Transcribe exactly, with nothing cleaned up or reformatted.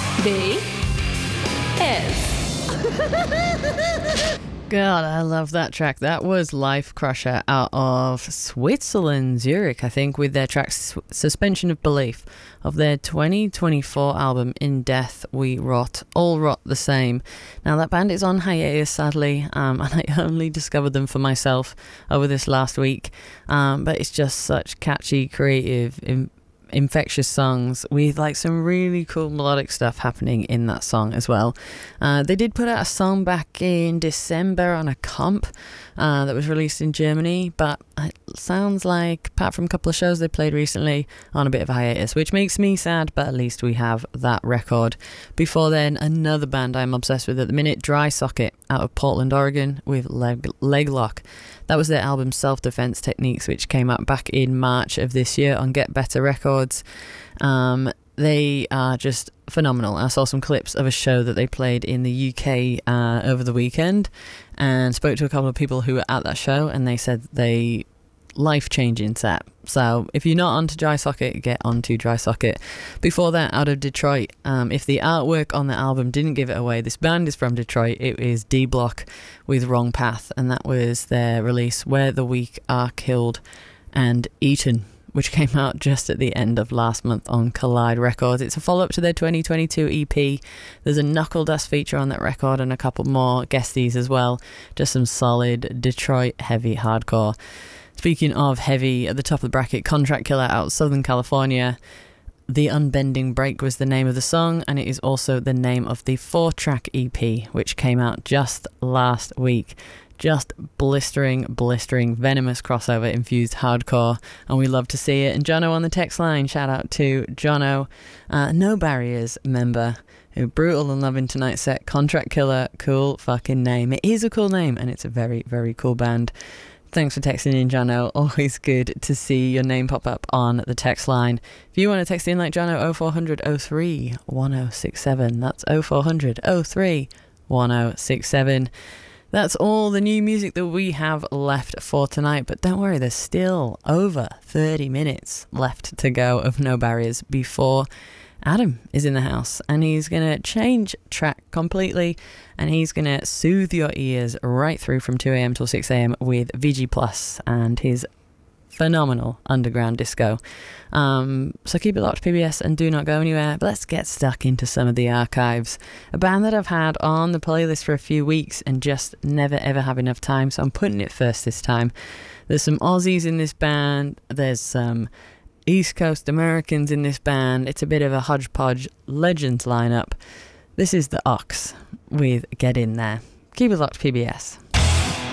B S. God, I love that track. That was Life Crusher out of Switzerland, Zurich, I think, with their track Suspension of Belief of their twenty twenty-four album In Death We Rot, All Rot the Same. Now, that band is on hiatus, sadly, um, and I only discovered them for myself over this last week, um, but it's just such catchy, creative, in- infectious songs with like some really cool melodic stuff happening in that song as well. Uh, they did put out a song back in December on a comp uh, that was released in Germany, but it sounds like, apart from a couple of shows they played recently, on a bit of a hiatus, which makes me sad, but at least we have that record. Before then, another band I'm obsessed with at the minute, Dry Socket, out of Portland, Oregon, with Leg, Leg Lock. That was their album Self-Defense Techniques, which came out back in March of this year on Get Better Records. Um, they are just phenomenal. I saw some clips of a show that they played in the U K uh, over the weekend and spoke to a couple of people who were at that show, and they said they life-changing set. So if you're not onto Dry Socket, get onto Dry Socket. Before that, out of Detroit, um, if the artwork on the album didn't give it away, this band is from Detroit. It is D Block with Wrong Path, and that was their release Where the Weak Are Killed and Eaten, which came out just at the end of last month on Collide Records. It's a follow-up to their twenty twenty-two E P. There's a Knuckle Dust feature on that record and a couple more guesties as well. Just some solid Detroit heavy hardcore. Speaking of heavy, at the top of the bracket, Contract Killer out of Southern California. The Unbending Break was the name of the song, and it is also the name of the four-track E P, which came out just last week. Just blistering, blistering, venomous crossover-infused hardcore, and we love to see it. And Jono on the text line, shout out to Jono, uh, No Barriers member, who brutal and loving tonight's set. Contract Killer, cool fucking name. It is a cool name, and it's a very, very cool band. Thanks for texting in, Jono. Always good to see your name pop up on the text line. If you want to text in like Jono, oh four hundred oh three ten sixty-seven. That's oh four hundred oh three ten sixty-seven. That's all the new music that we have left for tonight, but don't worry, there's still over thirty minutes left to go of No Barriers before Adam is in the house, and he's going to change track completely, and he's going to soothe your ears right through from two a.m. till six a.m. with V G Plus and his phenomenal underground disco. Um, so keep it locked, P B S, and do not go anywhere. But let's get stuck into some of the archives. A band that I've had on the playlist for a few weeks and just never ever have enough time, so I'm putting it first this time. There's some Aussies in this band. There's some East Coast Americans in this band. It's a bit of a hodgepodge legends lineup. This is the Ox with Get In There. Keep it locked, P B S.